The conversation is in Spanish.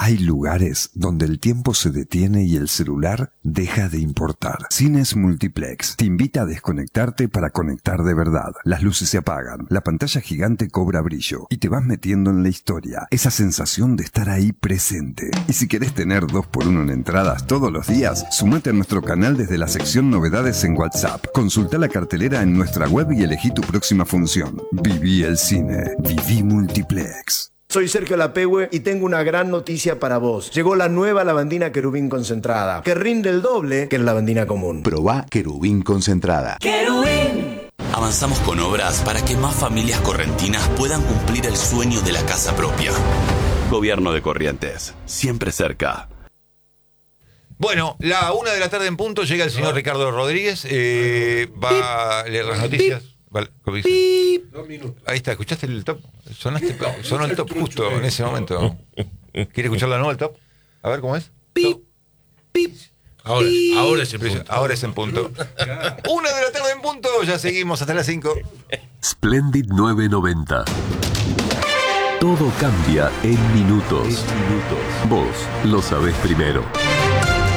Hay lugares donde el tiempo se detiene y el celular deja de importar. Cines Multiplex te invita a desconectarte para conectar de verdad. Las luces se apagan, la pantalla gigante cobra brillo y te vas metiendo en la historia. Esa sensación de estar ahí presente. Y si querés tener 2x1 en entradas todos los días, sumate a nuestro canal desde la sección Novedades en WhatsApp. Consulta la cartelera en nuestra web y elegí tu próxima función. Viví el cine. Viví Multiplex. Soy Sergio Lapehue y tengo una gran noticia para vos. Llegó la nueva lavandina Querubín concentrada, que rinde el doble que la lavandina común. Probá Querubín concentrada. ¡Querubín! Avanzamos con obras para que más familias correntinas puedan cumplir el sueño de la casa propia. Gobierno de Corrientes, siempre cerca. Bueno, la 1 de la tarde en punto llega el señor Ricardo Rodríguez. Va a leer las noticias. Vale, 2 minutos. Ahí está, ¿escuchaste el top? Sonó el top justo en ese momento. ¿Quiere escucharlo de nuevo el top? A ver cómo es. Pip, pip. Ahora es en punto. Ahora es en punto. 1 de la tarde en punto, ya seguimos hasta las 5. Splendid 990. Todo cambia en minutos. Vos lo sabés primero.